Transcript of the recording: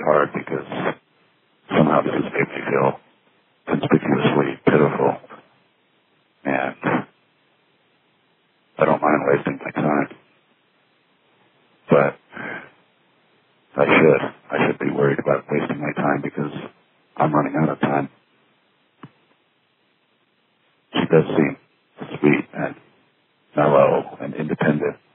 hard because somehow this has made me feel conspicuously pitiful. And I don't mind wasting my time. But I should be worried about wasting my time because I'm running out of time. She does seem sweet and mellow and independent.